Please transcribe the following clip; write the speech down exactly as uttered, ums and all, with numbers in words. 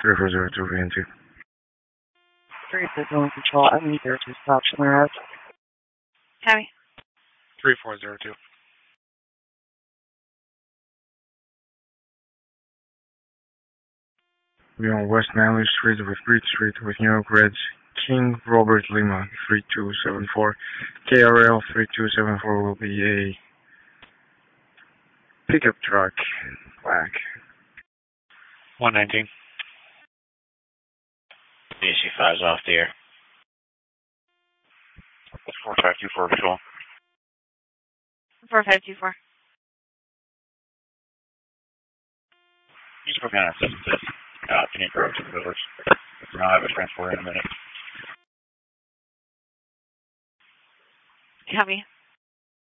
three four zero two V N two. three four zero control, I need there to stop somewhere else. Copy. three four zero two. We're on West Manley Street with Reed Street with New York Reds. King Robert Lima three two seven four. K R L three two seven four will be a pickup truck, black. one nineteen. D C five's off the air. four five two four patrol. four five two four. He's working on a seven six. Uh, can you approach the village? I'll have a transport in a minute. Copy.